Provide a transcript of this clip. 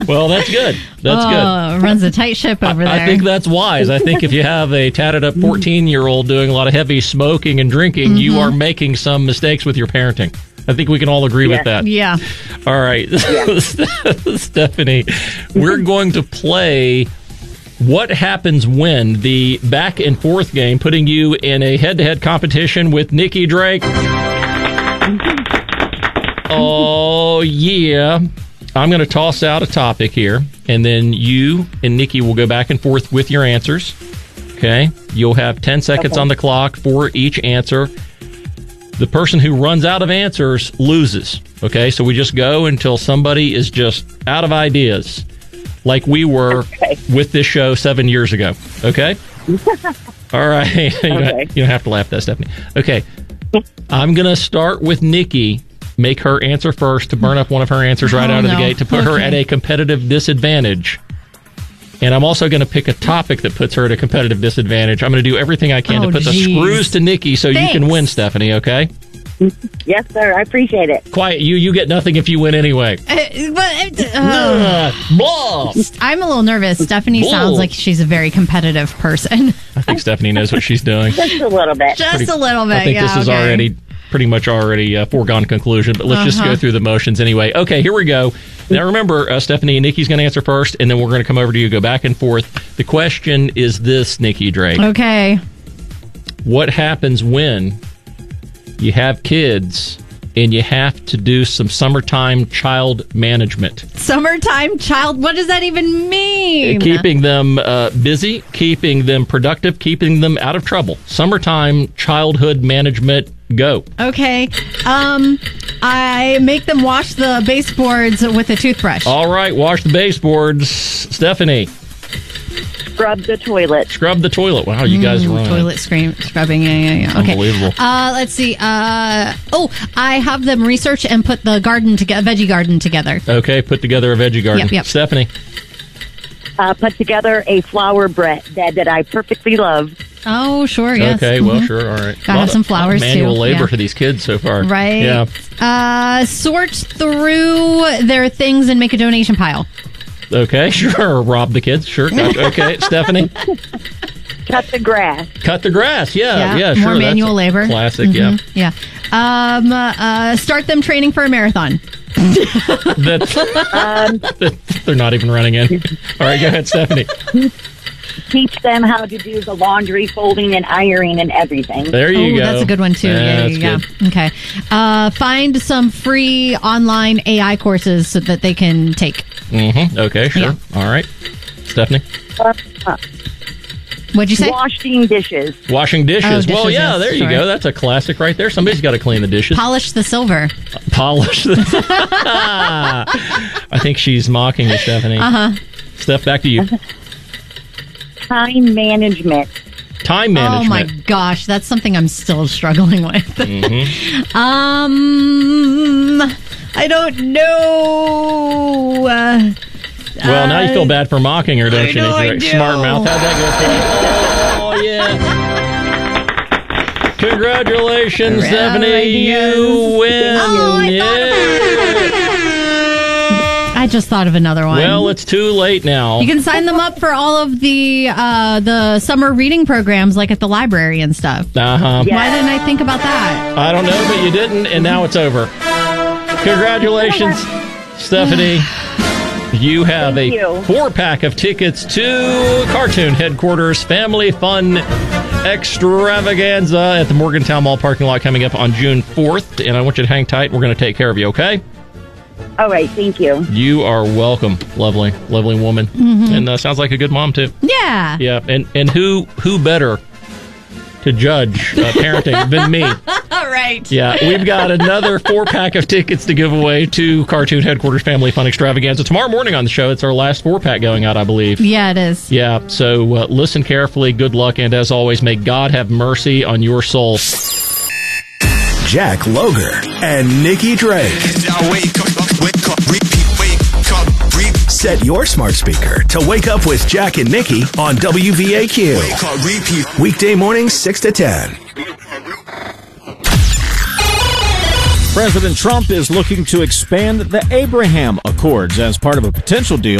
Well, that's good. That's good. Runs a tight ship over there. I think that's wise. I think if you have a tatted up 14-year-old doing a lot of heavy smoking and drinking, you are making some mistakes with your parenting. I think we can all agree with that. Yeah. All right. Stephanie, we're going to play What Happens When, the back and forth game, putting you in a head-to-head competition with Nikki Drake. Oh, yeah. I'm going to toss out a topic here, and then you and Nikki will go back and forth with your answers. Okay? You'll have 10 seconds on the clock for each answer. The person who runs out of answers loses. Okay? So we just go until somebody is just out of ideas, like we were with this show 7 years ago. Okay? All right. You don't have to laugh at that, Stephanie. Okay. I'm going to start with Nikki. Make her answer first to burn up one of her answers right out of the gate to put her at a competitive disadvantage. And I'm also going to pick a topic that puts her at a competitive disadvantage. I'm going to do everything I can to put the screws to Nikki so you can win, Stephanie, okay? Yes, sir. I appreciate it. Quiet. You get nothing if you win anyway. Blah. I'm a little nervous. Stephanie sounds like she's a very competitive person. I think Stephanie knows what she's doing. Just a little bit. A little bit, I think this is already pretty much a foregone conclusion, but let's just go through the motions anyway. Okay, here we go. Now remember, Stephanie and Nikki's going to answer first, and then we're going to come over to you, go back and forth. The question is this, Nikki Drake. Okay. What happens when you have kids and you have to do some summertime child management? Summertime child? What does that even mean? Keeping them busy, keeping them productive, keeping them out of trouble. Summertime childhood management. Go. Okay. I make them wash the baseboards with a toothbrush. All right. Wash the baseboards. Stephanie. Scrub the toilet. Scrub the toilet. Wow, you guys are on toilet scrubbing. Yeah. Okay. Unbelievable. Let's see. I have them research and put the veggie garden together. Okay. Put together a veggie garden. Yep. Stephanie. Put together a flower bread that I perfectly love. Oh, sure, yes. Okay, well, sure, all right. Gotta have some flowers, manual labor for these kids so far. Right. Yeah. Sort through their things and make a donation pile. Okay, sure. Rob the kids. Sure. Okay, Stephanie. Cut the grass. Cut the grass, yeah, sure. More manual labor. Classic, Yeah. Start them training for a marathon. They're not even running in. All right, go ahead, Stephanie. Teach them how to do the laundry, folding, and ironing and everything. There you go. That's a good one, too. Yeah. Okay. Find some free online AI courses so that they can take. Mm-hmm. Okay, sure. Yeah. All right. Stephanie? What'd you say? Washing dishes. Washing dishes. Dishes, well, yeah, there you go. That's a classic right there. Somebody's got to clean the dishes. Polish the silver. Polish the... I think she's mocking you, Stephanie. Steph, back to you. Time management. Time management. Oh, my gosh. That's something I'm still struggling with. Mm-hmm. I don't know. Well, now you feel bad for mocking her, don't you? I do. Smart mouth. How'd that go for you? Oh, yeah. Congratulations, Stephanie. You win. I just thought of another one. Well, it's too late now. You can sign them up for all of the summer reading programs, like at the library and stuff. Uh-huh. Why didn't I think about that? I don't know, but you didn't, and now it's over. Congratulations, Stephanie. You have a 4-pack of tickets to Cartoon Headquarters Family Fun Extravaganza at the Morgantown Mall parking lot coming up on June 4th. And I want you to hang tight. We're going to take care of you, okay? All right, thank you. You are welcome. Lovely, lovely woman. Mm-hmm. And sounds like a good mom, too. Yeah. Yeah, and who better to judge parenting than me? Right. Yeah, we've got another 4-pack of tickets to give away to Cartoon Headquarters Family Fun Extravaganza tomorrow morning on the show. It's our last 4-pack going out, I believe. Yeah, it is. Yeah, so listen carefully. Good luck, and as always, may God have mercy on your soul. Jack Loger and Nikki Drake. Set your smart speaker to wake up with Jack and Nikki on WVAQ. Weekday mornings 6 to 10. President Trump is looking to expand the Abraham Accords as part of a potential deal